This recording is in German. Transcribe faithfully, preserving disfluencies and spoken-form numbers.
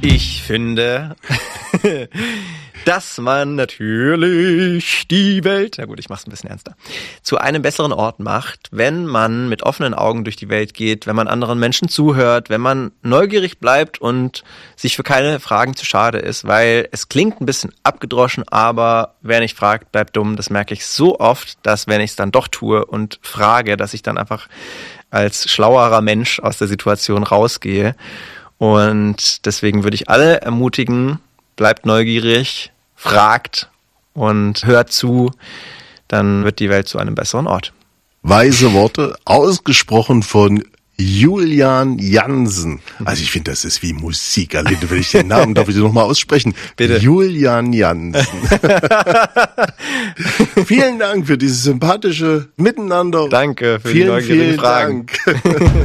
Ich finde, dass man natürlich die Welt, na gut, ich mach's ein bisschen ernster, zu einem besseren Ort macht, wenn man mit offenen Augen durch die Welt geht, wenn man anderen Menschen zuhört, wenn man neugierig bleibt und sich für keine Fragen zu schade ist, weil es klingt ein bisschen abgedroschen, aber wer nicht fragt, bleibt dumm. Das merke ich so oft, dass wenn ich es dann doch tue und frage, dass ich dann einfach als schlauerer Mensch aus der Situation rausgehe. Und deswegen würde ich alle ermutigen, bleibt neugierig, fragt und hört zu, dann wird die Welt zu einem besseren Ort. Weise Worte, ausgesprochen von Julian Jansen. Also ich finde, das ist wie Musik. Alter, will ich den Namen, darf ich den nochmal aussprechen? Bitte. Julian Jansen. Vielen Dank für dieses sympathische Miteinander. Danke für vielen, die neugierigen vielen Fragen. Dank.